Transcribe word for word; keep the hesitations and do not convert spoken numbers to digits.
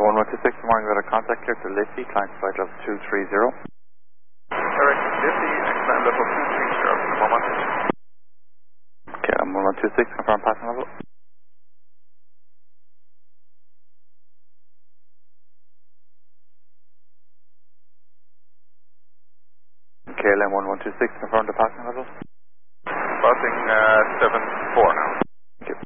one one two six, good morning, got a contact here to Liffey, client flight level two three zero. Correct, Liffey, climb level two three zero, one one two six. Okay, I'm one one two six, confirm passing level. K L M one one two six, confirm the passing level. Passing uh, seven four now.